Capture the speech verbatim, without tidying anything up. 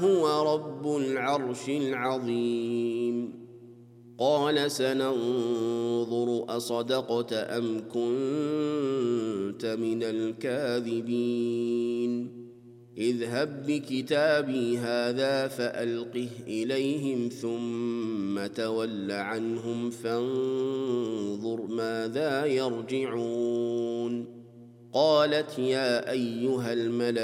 هو رب العرش العظيم. قال سننظر أصدقت أم كنت من الكاذبين اذهب بكتابي هذا فألقه إليهم ثم تول عنهم فانظر ماذا يرجعون. قالت يا أيها الملأ